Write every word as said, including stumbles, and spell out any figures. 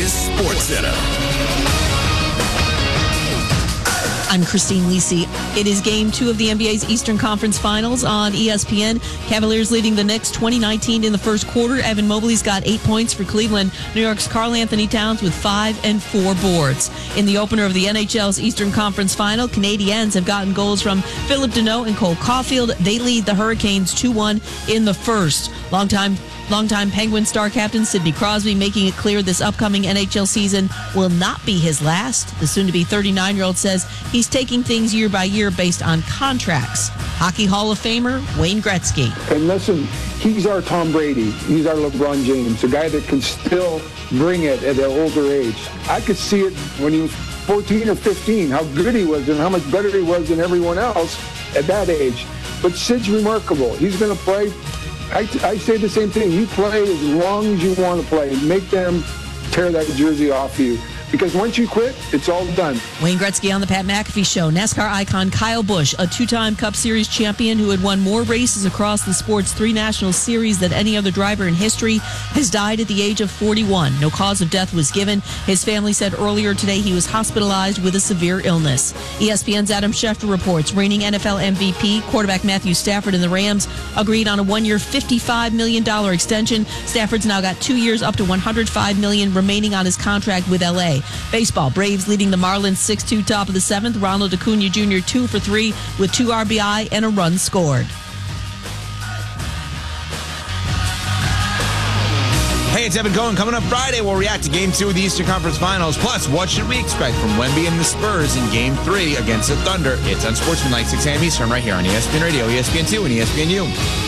is SportsCenter. I'm Christine Lisi. It is game two of the N B A's Eastern Conference Finals on E S P N. Cavaliers leading the Knicks twenty nineteen in the first quarter. Evan Mobley's got eight points for Cleveland. New York's Karl Anthony Towns with five and four boards. In the opener of the N H L's Eastern Conference Final, Canadiens have gotten goals from Philip Deneau and Cole Caulfield. They lead the Hurricanes two one in the first. Longtime Longtime Penguin star captain Sidney Crosby making it clear this upcoming N H L season will not be his last. The soon-to-be thirty-nine-year-old says he's taking things year by year based on contracts. Hockey Hall of Famer Wayne Gretzky. And listen, he's our Tom Brady. He's our LeBron James, a guy that can still bring it at an older age. I could see it when he was fourteen or fifteen, how good he was and how much better he was than everyone else at that age. But Sid's remarkable. He's going to play. I, I say the same thing. You play as long as you want to play. Make them tear that jersey off you. Because once you quit, it's all done. Wayne Gretzky on the Pat McAfee Show. NASCAR icon Kyle Busch, a two-time Cup Series champion who had won more races across the sport's three national series than any other driver in history, has died at the age of forty-one. No cause of death was given. His family said earlier today he was hospitalized with a severe illness. E S P N's Adam Schefter reports reigning N F L M V P quarterback Matthew Stafford and the Rams agreed on a one-year fifty-five million dollars extension. Stafford's now got two years up to one hundred five million dollars remaining on his contract with L A. Baseball, Braves leading the Marlins six two top of the seventh. Ronald Acuna Junior two for three with two R B I and a run scored. Hey, it's Evan Cohen. Coming up Friday, we'll react to Game two of the Eastern Conference Finals. Plus, what should we expect from Wemby and the Spurs in Game three against the Thunder? It's on Sportsmanlike, six a.m. Eastern, right here on E S P N Radio, E S P N two, and E S P N U.